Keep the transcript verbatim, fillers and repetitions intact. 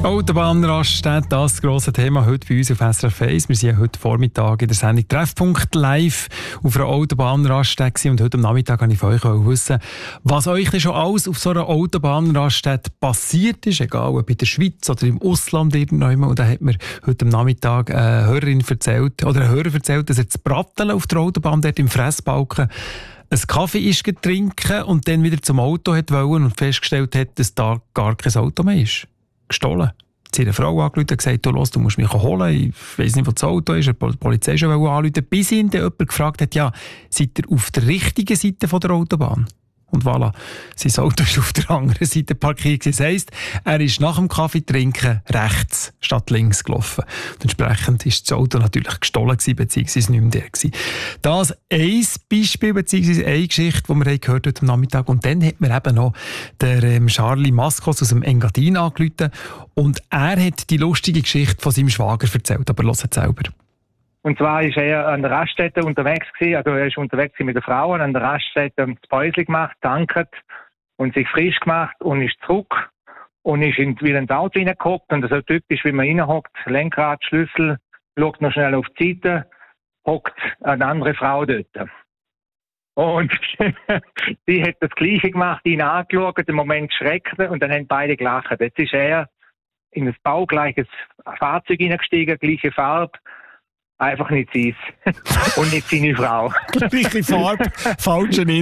Autobahnraststätte, das grosse Thema heute bei uns auf S R F eins. Wir sind ja heute Vormittag in der Sendung Treffpunkt live auf einer Autobahnraststätte und heute am Nachmittag wollte ich von euch wissen, was euch denn schon alles auf so einer Autobahnraststätte passiert ist, egal ob in der Schweiz oder im Ausland irgendwann. Und da hat mir heute am Nachmittag eine Hörerin erzählt, oder ein Hörer erzählt, dass er zu Bratteln auf der Autobahn, dort im Fressbalken, einen Kaffee ist trinken und dann wieder zum Auto hat wollen und festgestellt hat, dass da gar kein Auto mehr ist. Gestohlen. Sie hat eine Frau angerufen und gesagt, du, los, du musst mich holen, ich weiss nicht, wo das Auto ist, die Polizei schon anrufen, bis ihn dann jemand gefragt hat, ja, seid ihr auf der richtigen Seite von der Autobahn? Und voilà, sein Auto ist auf der anderen Seite parkiert. Das heisst, er ist nach dem Kaffee trinken rechts statt links gelaufen. Und entsprechend war das Auto natürlich gestohlen gewesen, beziehungsweise nicht mehr der gewesen. Das ein Beispiel, beziehungsweise eine Geschichte, die wir gehört heute am Nachmittag. Und dann hat mir eben noch der ähm, Charlie Maskos aus dem Engadin angerufen. Und er hat die lustige Geschichte von seinem Schwager erzählt. Aber hört es selber. Und zwar ist er an der Raststätte unterwegs gewesen, also er ist unterwegs mit der Frau und an der Raststätte das Päuschen gemacht, tanket und sich frisch gemacht und ist zurück und ist in, wieder ins Auto reingehockt und so typisch, wie man reinhockt, Lenkrad, Schlüssel, schaut noch schnell auf die Seite, hockt eine andere Frau dort. Und sie hat das Gleiche gemacht, ihn angeschaut, im Moment schreckt und dann haben beide gelacht. Jetzt ist er in ein baugleiches Fahrzeug hineingestiegen, gleiche Farbe, einfach nicht sie und nicht seine Frau. Gleiche Farbe, falscher